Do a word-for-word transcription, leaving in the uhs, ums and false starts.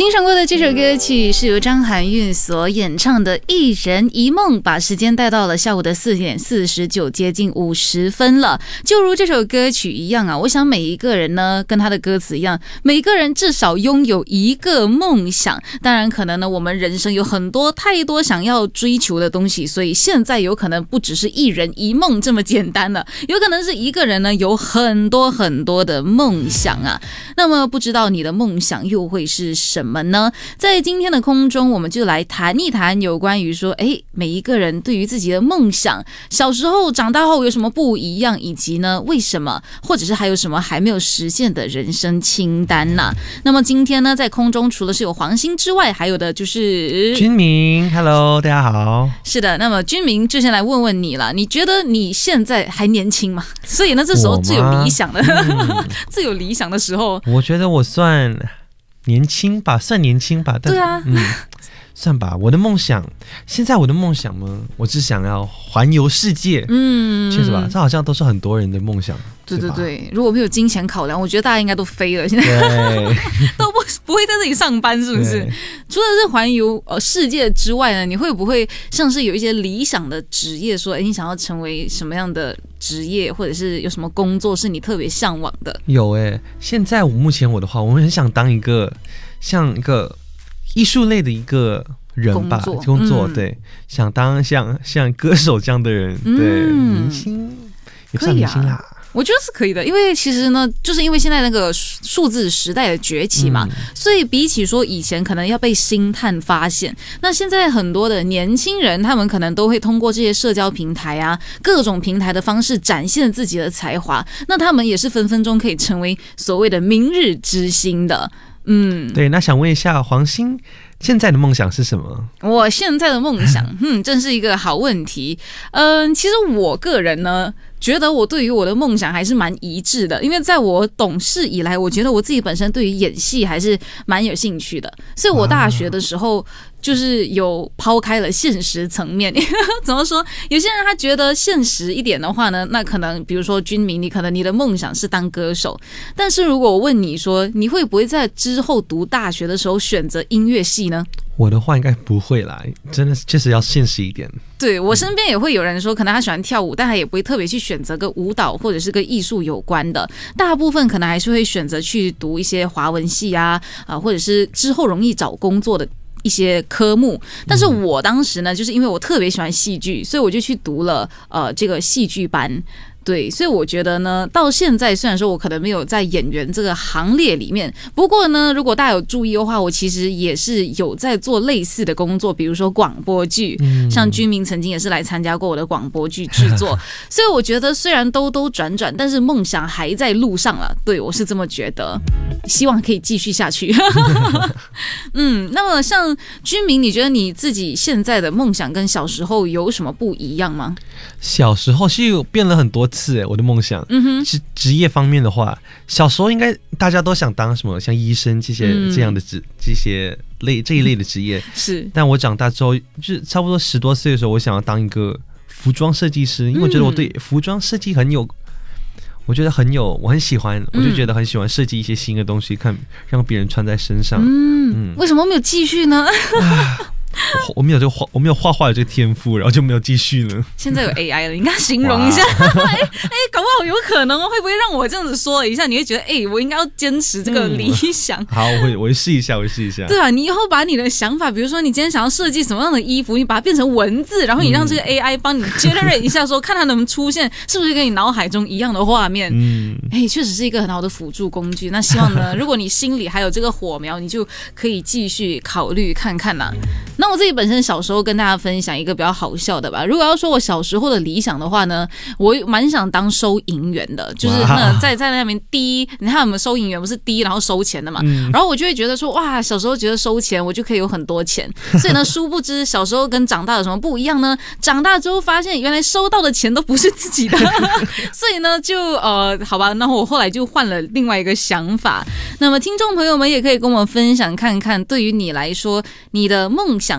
欣赏过的这首歌曲是由张含韵所演唱的《一人一梦》，把时间带到了下午的四点四十九，接近五十分了。就如这首歌曲一样啊，我想每一个人呢，跟他的歌词一样，每一个人至少拥有一个梦想。当然，可能呢，我们人生有很多太多想要追求的东西，所以现在有可能不只是一人一梦这么简单了，有可能是一个人呢有很多很多的梦想啊。那么，不知道你的梦想又会是什么呢？在今天的空中，我们就来谈一谈有关于说，哎，每一个人对于自己的梦想，小时候、长大后有什么不一样，以及呢，为什么，或者是还有什么还没有实现的人生清单呢、啊？那么今天呢，在空中除了是有黄鑫之外，还有的就是君明 ，Hello， 大家好。 是的，那么君明就先来问问你了，你觉得你现在还年轻吗？所以呢，这时候最有理想的，嗯、最有理想的时候， 我觉得我算年轻吧，算年轻吧。但对啊， 嗯，算吧。我的梦想，现在我的梦想呢，我只想要环游世界。嗯，确实吧，这好像都是很多人的梦想。 对对对，如果没有金钱考量，我觉得大家应该都飞了。现在都不不会在这里上班，是不是？除了是环游呃世界之外呢，你会不会像是有一些理想的职业，说，哎，你想要成为什么样的职业，或者是有什么工作是你特别向往的？ 有哎，现在我目前我的话，我很想当一个像一个艺术类的一个人吧，工作, 工作、嗯、对，想当像像歌手这样的人，嗯、对，明星也不算明星啦。 我觉得是可以的，因为其实呢，就是因为现在那个数字时代的崛起嘛、嗯，所以比起说以前可能要被星探发现，那现在很多的年轻人，他们可能都会通过这些社交平台啊，各种平台的方式展现自己的才华，那他们也是分分钟可以成为所谓的明日之星的。嗯， 对，那想问一下黄鑫，现在的梦想是什么？ 我现在的梦想，嗯，真是一个好问题。嗯，其实我个人呢，觉得我对于我的梦想还是蛮一致的，因为在我懂事以来，我觉得我自己本身对于演戏还是蛮有兴趣的，所以我大学的时候就是有抛开了现实层面。怎么说？有些人他觉得现实一点的话呢，那可能比如说君明，你可能你的梦想是当歌手，但是如果我问你说，你会不会在之后读大学的时候选择音乐系呢？ 我的话应该不会啦，真的确实要现实一点。 对，我身边也会有人说，可能他喜欢跳舞，但他也不会特别去选择个舞蹈或者是跟艺术有关的，大部分可能还是会选择去读一些华文系啊，啊、呃，或者是之后容易找工作的一些科目。但是我当时呢，就是因为我特别喜欢戏剧，所以我就去读了呃这个戏剧班。对，所以我觉得呢，到现在虽然说我可能没有在演员这个行列里面，不过呢，如果大家有注意的话，我其实也是有在做类似的工作，比如说广播剧，嗯、像君明曾经也是来参加过我的广播剧制作，所以我觉得虽然兜兜转转，但是梦想还在路上了。对，我是这么觉得，希望可以继续下去。嗯，那么像君明，你觉得你自己现在的梦想跟小时候有什么不一样吗？ 小时候是有变了很多次，我的梦想，嗯哼，职职业方面的话，小时候应该大家都想当什么，像医生这些、嗯、这样的职，这些类这一类的职业、嗯、是。但我长大之后，就是差不多十多岁的时候，我想要当一个服装设计师，因为我觉得我对服装设计很有，我觉得很有，我很喜欢，我就觉得很喜欢设计一些新的东西，看让别人穿在身上。 嗯，嗯为什么没有继续呢？ 我, 我没有这个画，我没有画画的这个天赋，然后就没有继续了。 现在有 A I 了，你跟他形容一下，哎哎，搞不好有可能会不会让我这样子说一下，你会觉得哎，我应该要坚持这个理想。 嗯、好，我会我会试一下，我会试一下。 对啊，你以后把你的想法，比如说你今天想要设计什么样的衣服，你把它变成文字，然后你让这个 A I 帮你 generate 一下说，说看它能不能出现，是不是跟你脑海中一样的画面？嗯，哎，确实是一个很好的辅助工具。那希望呢，如果你心里还有这个火苗，你就可以继续考虑看看啦、啊。那我自己本身小时候跟大家分享一个比较好笑的吧。如果要说我小时候的理想的话呢，我蛮想当收银员的，就是那在在那边滴，你看我们收银员不是滴然后收钱的嘛、嗯，然后我就会觉得说哇，小时候觉得收钱我就可以有很多钱，所以呢，殊不知小时候跟长大有什么不一样呢？长大之后发现原来收到的钱都不是自己的，所以呢就呃好吧，那我后来就换了另外一个想法。那么听众朋友们也可以跟我们分享看看，对于你来说，你的梦想